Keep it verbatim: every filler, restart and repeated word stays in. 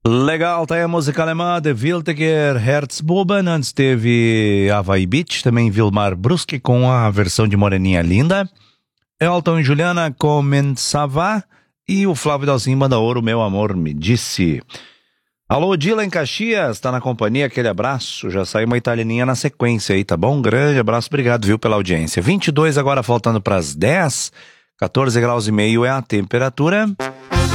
Legal, tá aí a música alemã de Wiltiger Herzbuben. Antes teve Havaí Beach, também Vilmar Bruschi com a versão de Moreninha Linda. Elton e Juliana Comensava. E o Flávio Dalcin manda ouro, meu amor me disse. Alô, Dila em Caxias, tá na companhia, aquele abraço. Já saiu uma italianinha na sequência aí, tá bom? Grande abraço, obrigado, viu, pela audiência. vinte e dois agora, faltando pras dez, quatorze graus e meio é a temperatura.